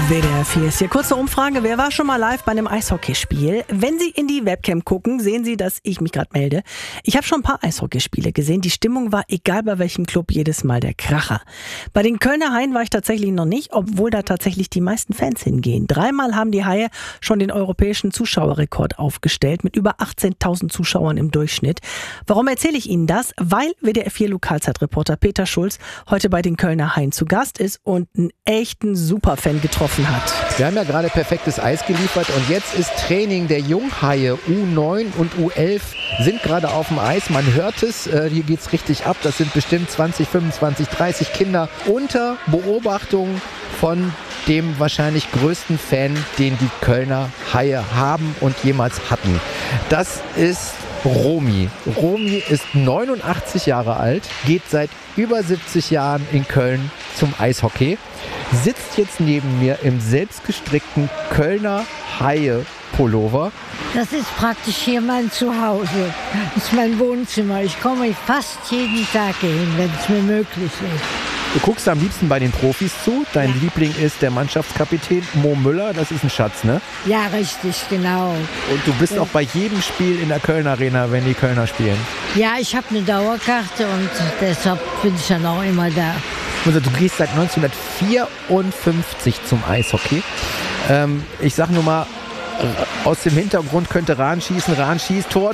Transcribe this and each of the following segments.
WDR 4 ist hier. Kurze Umfrage. Wer war schon mal live bei einem Eishockeyspiel? Wenn Sie in die Webcam gucken, sehen Sie, dass ich mich gerade melde. Ich habe schon ein paar Eishockeyspiele gesehen. Die Stimmung war, egal bei welchem Club, jedes Mal der Kracher. Bei den Kölner Haien war ich tatsächlich noch nicht, obwohl da tatsächlich die meisten Fans hingehen. 3-mal haben die Haie schon den europäischen Zuschauerrekord aufgestellt, mit über 18.000 Zuschauern im Durchschnitt. Warum erzähle ich Ihnen das? Weil WDR 4 Lokalzeitreporter Peter Schulz heute bei den Kölner Haien zu Gast ist und einen echten Superfan getroffen hat. Wir haben ja gerade perfektes Eis geliefert und jetzt ist Training der Junghaie. U9 und U11 sind gerade auf dem Eis. Man hört es, hier geht es richtig ab. Das sind bestimmt 20, 25, 30 Kinder unter Beobachtung von dem wahrscheinlich größten Fan, den die Kölner Haie haben und jemals hatten. Das ist Romy. Romy ist 89 Jahre alt, geht seit über 70 Jahren in Köln zum Eishockey, sitzt jetzt neben mir im selbstgestrickten Kölner Haie-Pullover. Das ist praktisch hier mein Zuhause. Das ist mein Wohnzimmer. Ich komme fast jeden Tag hin, wenn es mir möglich ist. Du guckst am liebsten bei den Profis zu. Dein Liebling ist der Mannschaftskapitän Mo Müller. Das ist ein Schatz, ne? Ja, richtig, genau. Und du bist auch bei jedem Spiel in der Kölner Arena, wenn die Kölner spielen. Ja, ich habe eine Dauerkarte und deshalb bin ich dann auch immer da. Also du gehst seit 1954 zum Eishockey. Ich sag nur mal, aus dem Hintergrund könnte Rahn schießt, Tor.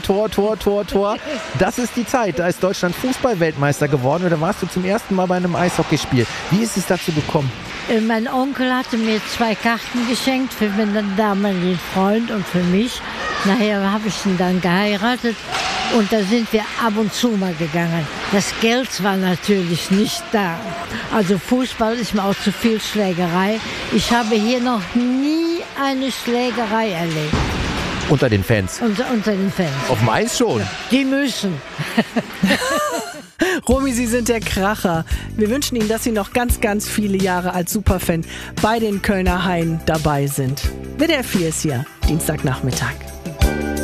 Das ist die Zeit. Da ist Deutschland Fußball-Weltmeister geworden. Oder warst du zum ersten Mal bei einem Eishockeyspiel? Wie ist es dazu gekommen? Mein Onkel hatte mir 2 Karten geschenkt für meinen damaligen Freund und für mich. Nachher habe ich ihn dann geheiratet und da sind wir ab und zu mal gegangen. Das Geld war natürlich nicht da. Also Fußball ist mir auch zu viel Schlägerei. Ich habe hier noch nie eine Schlägerei erlebt. Unter den Fans? Unter den Fans. Auf dem Eis schon? Die müssen. Romy, Sie sind der Kracher. Wir wünschen Ihnen, dass Sie noch ganz, ganz viele Jahre als Superfan bei den Kölner Haien dabei sind. WDR 4 ist hier, Dienstagnachmittag.